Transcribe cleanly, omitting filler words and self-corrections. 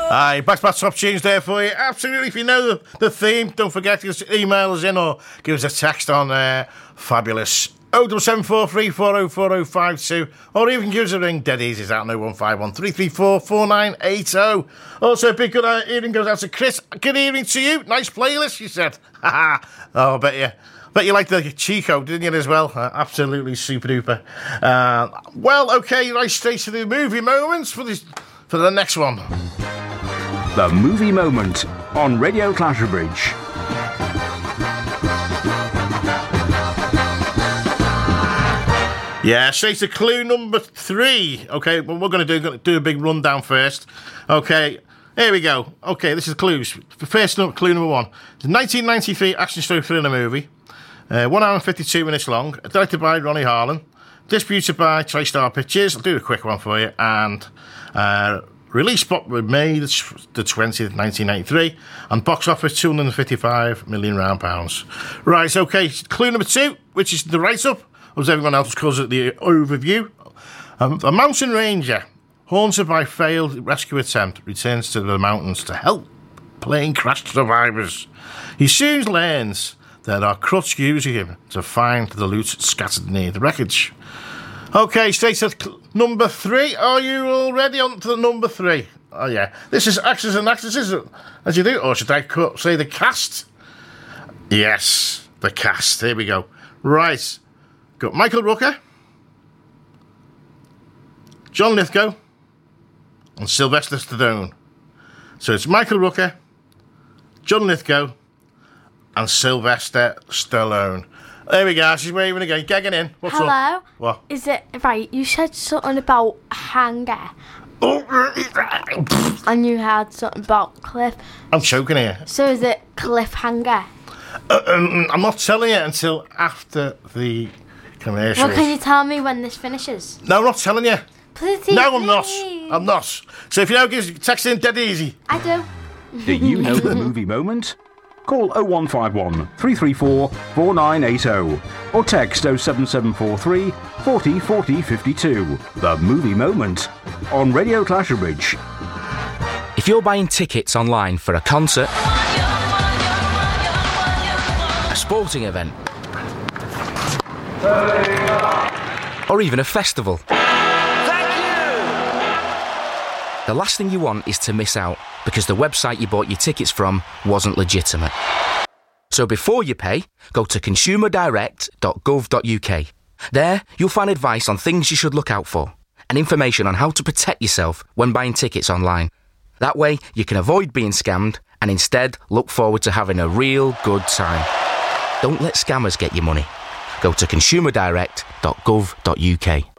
Aye, back to my top tunes there for you. Absolutely. If you know the theme, don't forget to email us in or give us a text on Fabulous 07743 404052, or even give us a ring. Dead easy. It's out 0151 334 4980. Also, a big good evening goes out to Chris. Good evening to you. Nice playlist, she said. Oh, I bet you liked the Chico, didn't you, as well? Absolutely super duper. Well, okay, right, straight to the movie moments for the next one. The Movie Moment on Radio Clatterbridge. Yeah, straight to clue number 3. Okay, well, we're going to do a big rundown first. Okay, here we go. Okay, this is clues. First clue number 1. It's a 1993 action story thriller movie. 1 hour and 52 minutes long. Directed by Ronnie Harlan. Distributed by TriStar Pictures. I'll do a quick one for you. And released May the 20th, 1993. And box office £255 million. Right, okay. Clue number 2, which is the write-up. As everyone else calls it, the overview. A mountain ranger, haunted by failed rescue attempt, returns to the mountains to help plane crash survivors. He soon learns there are crutch using him to find the loot scattered near the wreckage. Okay, straight to number 3. Are you all ready on to the number 3? Oh, yeah. This is actors and actresses, as you do. Or should I say the cast? Yes, the cast. Here we go. Right. Got Michael Rooker, John Lithgow, and Sylvester Stallone. So it's Michael Rooker, John Lithgow, and Sylvester Stallone. There we go. She's waving again. Gagging in. What's Hello? up? What? Is it right? You said something about hanger. And you had something about cliff. I'm choking here. So is it cliffhanger? I'm not telling you until after the commercials. Well, can you tell me when this finishes? No, I'm not telling you. Please. No, I'm not. I'm not. So if you know, text in dead easy. I do. Do you know the movie moment? Call 0151 334 4980 or text 07743 40 40 52. The Movie Moment on Radio Clatterbridge. If you're buying tickets online for a concert, a sporting event, or even a festival, the last thing you want is to miss out because the website you bought your tickets from wasn't legitimate. So before you pay, go to consumerdirect.gov.uk. There, you'll find advice on things you should look out for and information on how to protect yourself when buying tickets online. That way, you can avoid being scammed and instead look forward to having a real good time. Don't let scammers get your money. Go to consumerdirect.gov.uk.